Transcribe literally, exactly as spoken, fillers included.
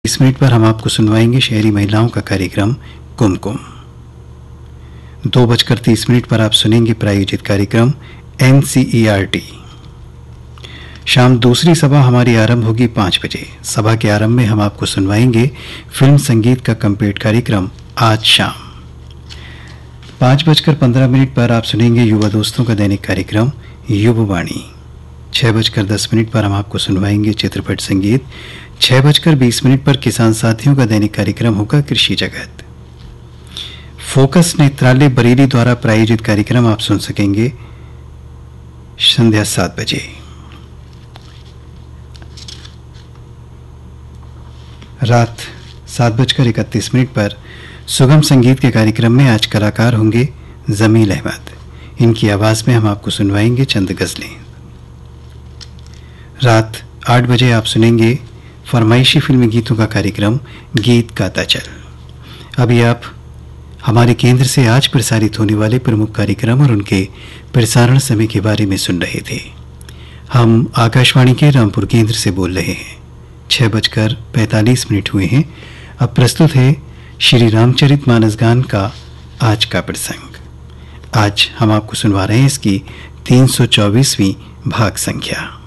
इस मिनट पर हम आपको सुनवाएंगे शहरी महिलाओं का कार्यक्रम कुमकुम। दो बजकर तीस मिनट पर आप सुनेंगे प्रायोजित कार्यक्रम N C E R T. शाम दूसरी सभा हमारी आरंभ होगी पाँच बजे। सभा के आरंभ में हम आपको सुनवाएंगे फिल्म संगीत का कंप्लीट कार्यक्रम आज शाम पाँच बजकर पंद्रह मिनट पर आप सुनेंगे युवा दोस्तों का दैनिक कार्यक्रम युववाणी। छः बजकर दस मिनट पर हम आपको सुनवाएंगे चित्रपट संगीत। छः बजकर बीस मिनट पर किसान साथियों का दैनिक कार्यक्रम होगा कृषि जगत। फोकस नेत्रालय बरेली द्वारा प्रायोजित कार्यक्रम आप सुन सकेंगे संध्या सात बजे। रात सात बजकर इकतीस मिनट पर सुगम संगीत के कार्यक्रम में आज कलाकार होंगे जमील अहमद। इनकी आवाज़ में हम आपको सुनवाएंगे चंद गज़लें। रात आठ बजे आप सुनेंगे फरमाइशी फिल्मी गीतों का कार्यक्रम गीत गाता चल। अभी आप हमारे केंद्र से आज प्रसारित होने वाले प्रमुख कार्यक्रम और उनके प्रसारण समय के बारे में सुन रहे थे। हम आकाशवाणी के रामपुर केंद्र से बोल रहे हैं। छः बजकर पैंतालीस मिनट हुए हैं। अब प्रस्तुत है श्री रामचरित मानस गान का आज का प्रसंग। आज हम आपको सुनवा रहे हैं इसकी तीन सौ चौबीसवीं भाग संख्या।